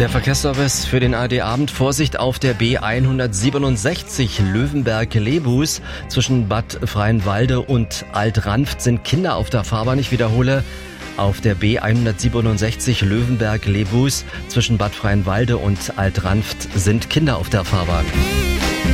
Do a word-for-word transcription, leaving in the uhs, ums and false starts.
Der Verkehrsservice für den A R D-Abend. Vorsicht auf der B hundertsiebenundsechzig Löwenberg-Lebus. Zwischen Bad Freienwalde und Alt-Ranft sind Kinder auf der Fahrbahn. Ich wiederhole, auf der B hundertsiebenundsechzig Löwenberg-Lebus zwischen Bad Freienwalde und Alt-Ranft sind Kinder auf der Fahrbahn.